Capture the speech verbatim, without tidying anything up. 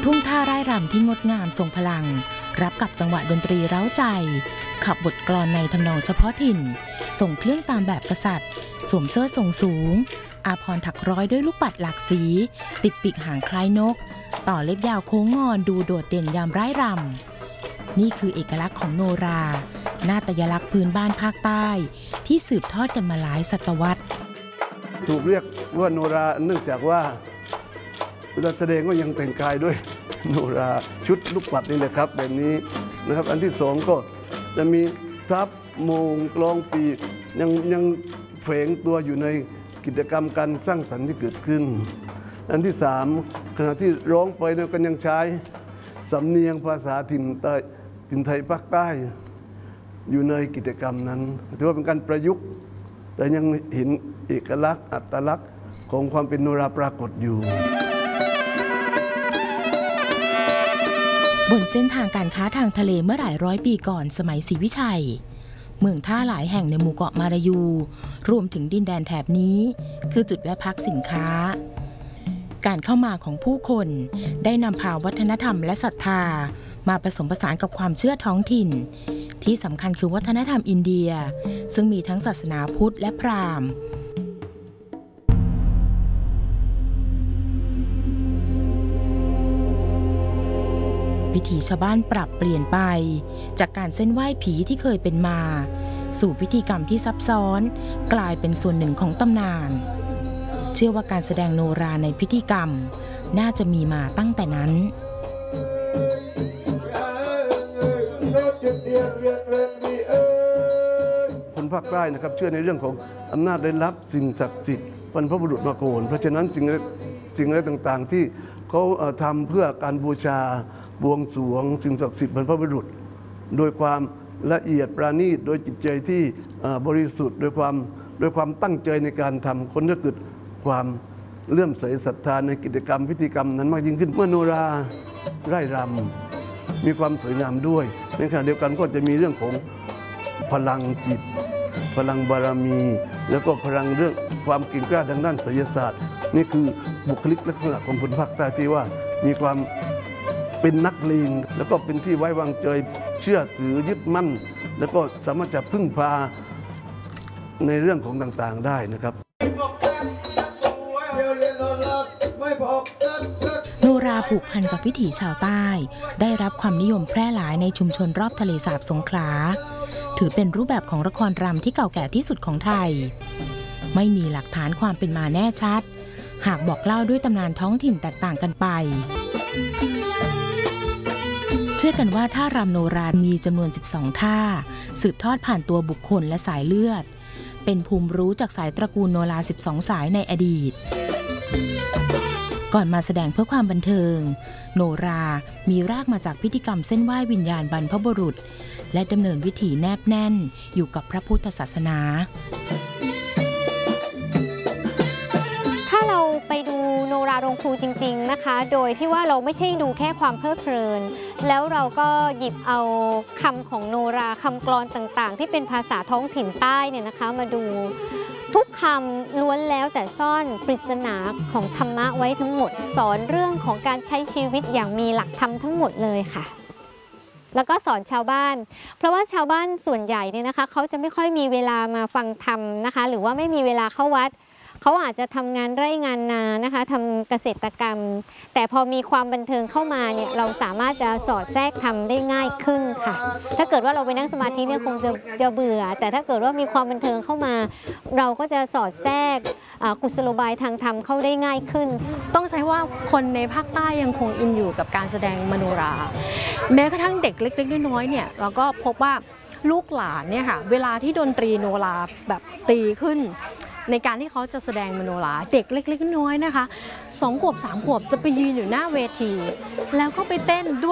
ทุ่งท่าร่ายรำที่งดงามทรงพลังรับกับจังหวะดนตรีเร้าใจขับบทกลอนในทำนองเฉพาะถิ่นส่งเครื่องตามแบบกษัตริย์สวมเสื้อทรงสูงอาภรณ์ถักร้อยด้วยลูกปัดหลากสีติดปีกหางคล้ายนกต่อเล็บยาวโค้งงอนดูโดดเด่นยามร่ายรำนี่คือเอกลักษณ์ของโนรานาฏลักษณ์พื้นบ้านภาคใต้ที่สืบทอดกันมาหลายศตวรรษถูกเรียกว่าโนราเนื่องจากว่าเวลาแสดงก็ยังแต่งกายด้วยโนราชุดลูกปัดนี่แหละครับแบบนี้นะครับอันที่สองก็จะมีทับโมงกลองปียังยังแฝงตัวอยู่ในกิจกรรมการสร้างสรรค์ที่เกิดขึ้นอันที่สามขณะที่ร้องไปเนี่ยก็ยังใช้สำเนียงภาษาถิ่นใต้ถิ่นไทยภาคใต้อยู่ในกิจกรรมนั้นถือว่าเป็นการประยุกต์แต่ยังเห็นเอกลักษณ์อัตลักษณ์ของความเป็นโนราปรากฏอยู่บนเส้นทางการค้าทางทะเลเมื่อหลายร้อยปีก่อนสมัยศรีวิชัยเมืองท่าหลายแห่งในหมู่เกาะมารายูรวมถึงดินแดนแถบนี้คือจุดแวะพักสินค้าการเข้ามาของผู้คนได้นำพาวัฒนธรรมและศรัทธามาผสมผสานกับความเชื่อท้องถิ่นที่สำคัญคือวัฒนธรรมอินเดียซึ่งมีทั้งศาสนาพุทธและพราหมณ์วิถีชาวบ้านปรับเปลี่ยนไปจากการเส้นไหว้ผีที่เคยเป็นมาสู่พิธีกรรมที่ซับซ้อนกลายเป็นส่วนหนึ่งของตำนานเชื่อว่าการแสดงโนราในพิธีกรรมน่าจะมีมาตั้งแต่นั้นคนภาคใต้นะครับเชื่อในเรื่องของอำนาจได้รับสิ่งศักดิ์สิทธิ์บรรพบุรุษมาก่อนเพราะฉะนั้นสิ่งสิ่งอะไรต่างๆที่เขาทำเพื่อการบูชาบวงสรวงสิ่งศักดิ์สิทธิ์บรรพบุรุษโดยความละเอียดประณีตโดยจิตใจที่บริสุทธิ์โดยความโดยความตั้งใจในการทำคนก็เกิดความเลื่อมใสศรัทธาในกิจกรรมพิธีกรรมนั้นมากยิ่งขึ้นเมื่อโนราไร่รำมีความสวยงามด้วยในขณะเดียวกันก็จะมีเรื่องของพลังจิตพลังบารมีแล้วก็พลังเรื่องความเก่งกล้าทางด้านไสยศาสตร์นี่คือบุคลิกลักษณะของคนภาคใต้ที่ว่ามีความเป็นนักเลงแล้วก็เป็นที่ไว้วางใจเชื่อถือยึดมั่นแล้วก็สามารถจะพึ่งพาในเรื่องของต่างๆได้นะครับโนราผูกพันกับวิถีชาวใต้ได้รับความนิยมแพร่หลายในชุมชนรอบทะเลสาบสงขลาถือเป็นรูปแบบของละครรำที่เก่าแก่ที่สุดของไทยไม่มีหลักฐานความเป็นมาแน่ชัดหากบอกเล่าด้วยตำนานท้องถิ่นแตกต่างกันไปเชื่อกันว่าท่ารำโนรามีจำนวนสิบสองท่าสืบทอดผ่านตัวบุคคลและสายเลือดเป็นภูมิรู้จากสายตระกูลโนราสิบสองสายในอดีตก่อนมาแสดงเพื่อความบันเทิงโนรามีรากมาจากพิธีกรรมเส้นไหว้วิญญาณบรรพบุรุษและดำเนินวิถีแนบแน่นอยู่กับพระพุทธศาสนาถ้าเราไปดูโนราโรงครูจริงๆนะคะโดยที่ว่าเราไม่ใช่ดูแค่ความเพลิดเพลินแล้วเราก็หยิบเอาคำของโนราคำกลอนต่างๆที่เป็นภาษาท้องถิ่นใต้เนี่ยนะคะมาดูทุกคำล้วนแล้วแต่ซ่อนปริศนาของธรรมะไว้ทั้งหมดสอนเรื่องของการใช้ชีวิตอย่างมีหลักธรรมทั้งหมดเลยค่ะแล้วก็สอนชาวบ้านเพราะว่าชาวบ้านส่วนใหญ่เนี่ยนะคะเขาจะไม่ค่อยมีเวลามาฟังธรรมนะคะหรือว่าไม่มีเวลาเข้าวัดเขาอาจจะทำงานไร่งานนานะคะทำเกษตรกรรมแต่พอมีความบันเทิงเข้ามาเนี่ยเราสามารถจะสอดแทรกทำได้ง่ายขึ้นค่ะถ้าเกิดว่าเราไปนั่งสมาธิเนี่ยคงจะจะเบื่อแต่ถ้าเกิดว่ามีความบันเทิงเข้ามาเราก็จะสอดแทรกกุศโลบายทางธรรมเข้าได้ง่ายขึ้นต้องใช้ว่าคนในภาคใต้ยังคงอินอยู่กับการแสดงมโนราแม้กระทั่งเด็กเล็กๆน้อยๆเนี่ยเราก็พบว่าลูกหลานเนี่ยค่ะเวลาที่ดนตรีโนราแบบตีขึ้นในการที่เขาจะแสดงมโนราเด็กเล็กๆน้อยๆนะคะสองขวบสามขวบจะไปยืนอยู่หน้าเวทีแล้วก็ไปเต้นด้วย